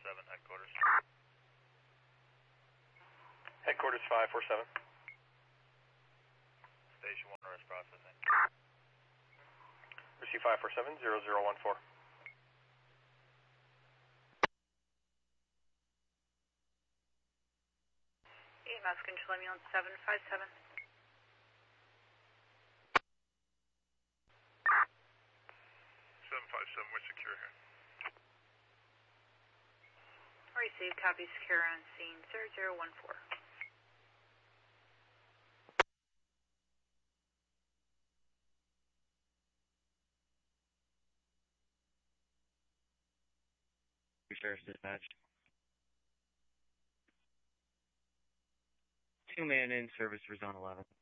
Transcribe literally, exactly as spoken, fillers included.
seven, headquarters. Headquarters five four seven. Station one, arrest processing. Receive five four seven, zero zero one four. E M S control ambulance seven five seven. seven five seven, we're secure here. Receive, copy, secure on scene zero zero one four. Sheriff's dispatch. Two man in service for zone eleven.